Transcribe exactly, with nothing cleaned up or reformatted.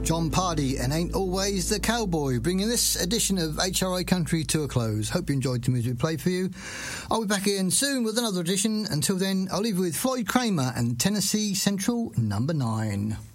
John Pardy and Ain't Always the Cowboy, bringing this edition of H R A Country to a close. Hope you enjoyed the music we played for you. I'll be back again soon with another edition. Until then, I'll leave you with Floyd Kramer and Tennessee Central number nine.